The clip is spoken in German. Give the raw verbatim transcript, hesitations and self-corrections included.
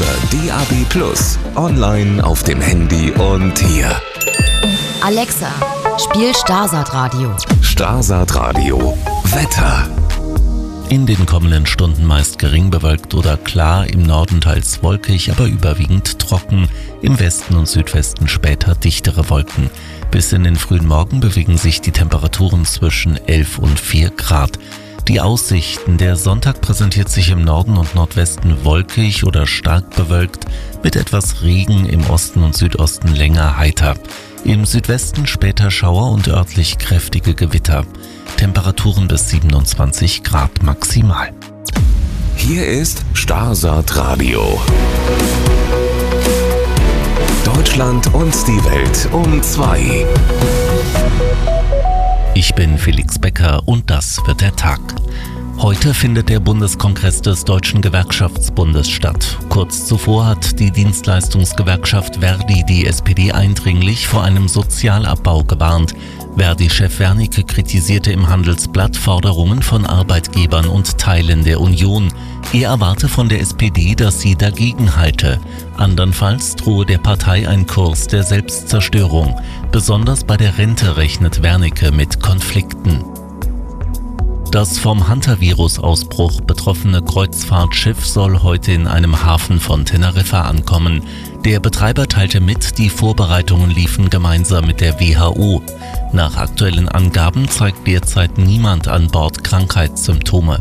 D A B plus, online auf dem Handy und hier. Alexa, spiel Starsat Radio. Starsat Radio. Wetter. In den kommenden Stunden meist gering bewölkt oder klar, im Norden teils wolkig, aber überwiegend trocken, im Westen und Südwesten später dichtere Wolken. Bis in den frühen Morgen bewegen sich die Temperaturen zwischen elf und vier Grad. Die Aussichten: Der Sonntag präsentiert sich im Norden und Nordwesten wolkig oder stark bewölkt, mit etwas Regen, im Osten und Südosten länger heiter. Im Südwesten später Schauer und örtlich kräftige Gewitter. Temperaturen bis siebenundzwanzig Grad maximal. Hier ist Starsat Radio. Deutschland und die Welt um zwei. Ich bin Felix Becker und das wird der Tag. Heute findet der Bundeskongress des Deutschen Gewerkschaftsbundes statt. Kurz zuvor hat die Dienstleistungsgewerkschaft Verdi die S P D eindringlich vor einem Sozialabbau gewarnt. Verdi-Chef Wernicke kritisierte im Handelsblatt Forderungen von Arbeitgebern und Teilen der Union. Er erwarte von der S P D, dass sie dagegen halte. Andernfalls drohe der Partei ein Kurs der Selbstzerstörung. Besonders bei der Rente rechnet Wernicke mit Konflikten. Das vom Hantavirus-Ausbruch betroffene Kreuzfahrtschiff soll heute in einem Hafen von Teneriffa ankommen. Der Betreiber teilte mit, die Vorbereitungen liefen gemeinsam mit der W H O. Nach aktuellen Angaben zeigt derzeit niemand an Bord Krankheitssymptome.